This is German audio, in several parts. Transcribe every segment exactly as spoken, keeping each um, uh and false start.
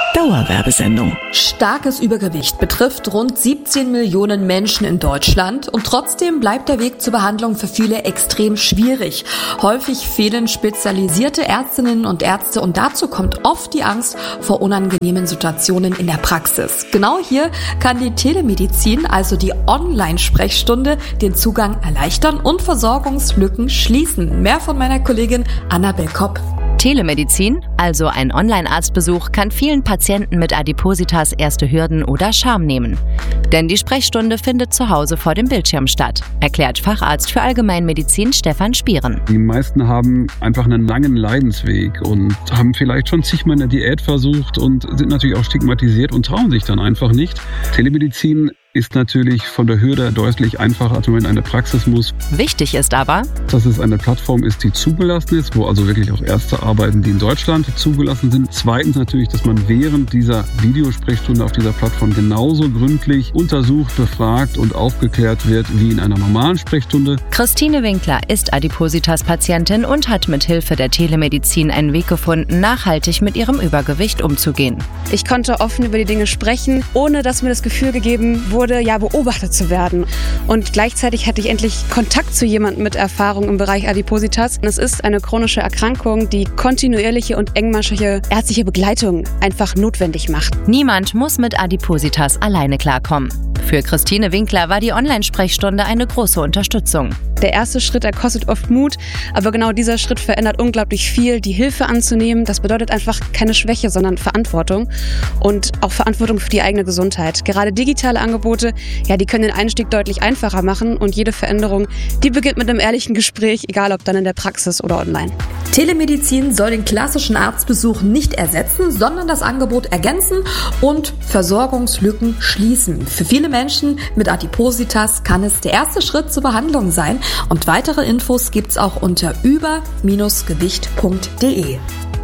Dauerwerbesendung. Starkes Übergewicht betrifft rund siebzehn Millionen Menschen in Deutschland und trotzdem bleibt der Weg zur Behandlung für viele extrem schwierig. Häufig fehlen spezialisierte Ärztinnen und Ärzte und dazu kommt oft die Angst vor unangenehmen Situationen in der Praxis. Genau hier kann die Telemedizin, also die Online-Sprechstunde, den Zugang erleichtern und Versorgungslücken schließen. Mehr von meiner Kollegin Annabel Kopp. Telemedizin, also ein Online-Arztbesuch, kann vielen Patienten mit Adipositas erste Hürden oder Scham nehmen. Denn die Sprechstunde findet zu Hause vor dem Bildschirm statt, erklärt Facharzt für Allgemeinmedizin Stefan Spieren. Die meisten haben einfach einen langen Leidensweg und haben vielleicht schon zigmal eine Diät versucht und sind natürlich auch stigmatisiert und trauen sich dann einfach nicht. Telemedizin ist natürlich von der Hürde deutlich einfacher, als wenn man in eine Praxis muss. Wichtig ist aber, dass es eine Plattform ist, die zugelassen ist, wo also wirklich auch Ärzte arbeiten, die in Deutschland zugelassen sind. Zweitens natürlich, dass man während dieser Videosprechstunde auf dieser Plattform genauso gründlich untersucht, befragt und aufgeklärt wird wie in einer normalen Sprechstunde. Christine Winkler ist Adipositas-Patientin und hat mit Hilfe der Telemedizin einen Weg gefunden, nachhaltig mit ihrem Übergewicht umzugehen. Ich konnte offen über die Dinge sprechen, ohne dass mir das Gefühl gegeben wurde, wurde, ja, beobachtet zu werden. Und gleichzeitig hatte ich endlich Kontakt zu jemandem mit Erfahrung im Bereich Adipositas. Es ist eine chronische Erkrankung, die kontinuierliche und engmaschige ärztliche Begleitung einfach notwendig macht. Niemand muss mit Adipositas alleine klarkommen. Für Christine Winkler war die Online-Sprechstunde eine große Unterstützung. Der erste Schritt, der kostet oft Mut, aber genau dieser Schritt verändert unglaublich viel. Die Hilfe anzunehmen, das bedeutet einfach keine Schwäche, sondern Verantwortung und auch Verantwortung für die eigene Gesundheit. Gerade digitale Angebote, ja, die können den Einstieg deutlich einfacher machen und jede Veränderung, die beginnt mit einem ehrlichen Gespräch, egal ob dann in der Praxis oder online. Telemedizin soll den klassischen Arztbesuch nicht ersetzen, sondern das Angebot ergänzen und Versorgungslücken schließen. Für viele Menschen mit Adipositas kann es der erste Schritt zur Behandlung sein und weitere Infos gibt's auch unter über Bindestrich gewicht punkt de.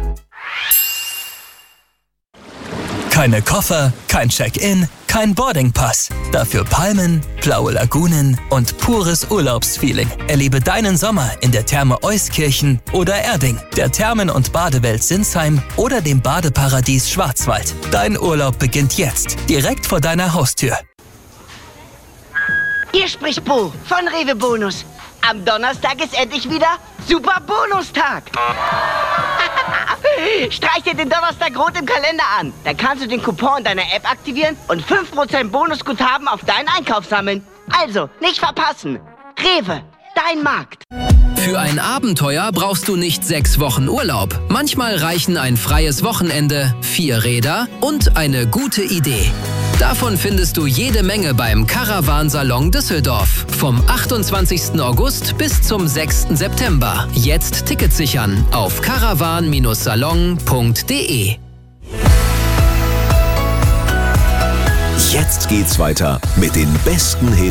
Keine Koffer, kein Check-in, kein Boardingpass. Dafür Palmen, blaue Lagunen und pures Urlaubsfeeling. Erlebe deinen Sommer in der Therme Euskirchen oder Erding, der Thermen- und Badewelt Sinsheim oder dem Badeparadies Schwarzwald. Dein Urlaub beginnt jetzt, direkt vor deiner Haustür. Hier spricht Bo von Rewe Bonus. Am Donnerstag ist endlich wieder Super Bonustag. Streich dir den Donnerstag rot im Kalender an. Dann kannst du den Coupon deiner App aktivieren und fünf Prozent Bonusguthaben auf deinen Einkauf sammeln. Also, nicht verpassen. Rewe, dein Markt. Für ein Abenteuer brauchst du nicht sechs Wochen Urlaub. Manchmal reichen ein freies Wochenende, vier Räder und eine gute Idee. Davon findest du jede Menge beim Caravan-Salon Düsseldorf. Vom achtundzwanzigsten August bis zum sechsten September. Jetzt Tickets sichern auf caravan Bindestrich salon punkt de. Jetzt geht's weiter mit den besten Hits